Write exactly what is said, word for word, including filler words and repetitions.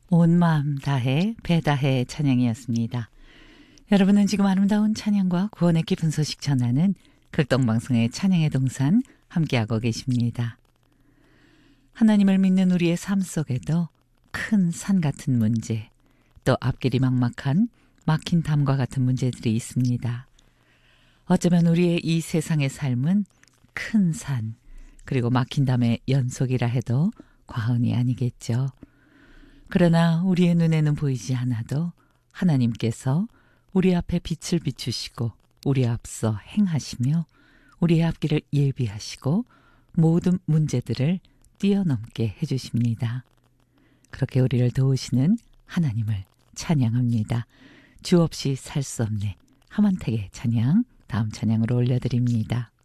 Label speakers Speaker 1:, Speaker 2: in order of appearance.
Speaker 1: 온 마음 다해 배다해 찬양이었습니다. 여러분은 지금 아름다운 찬양과 구원의 깊은 소식 전하는 극동방송의 찬양의 동산 함께하고 계십니다. 하나님을 믿는 우리의 삶 속에도 큰 산 같은 문제, 또 앞길이 막막한 막힌 담과 같은 문제들이 있습니다. 어쩌면 우리의 이 세상의 삶은 큰 산, 그리고 막힌 담의 연속이라 해도 과언이 아니겠죠. 그러나 우리의 눈에는 보이지 않아도 하나님께서 우리 앞에 빛을 비추시고 우리 앞서 행하시며 우리의 앞길을 예비하시고 모든 문제들을 뛰어넘게 해주십니다. 그렇게 우리를 도우시는 하나님을 찬양합니다. 주 없이 살 수 없네. 하만택의 찬양, 다음 찬양으로 올려드립니다.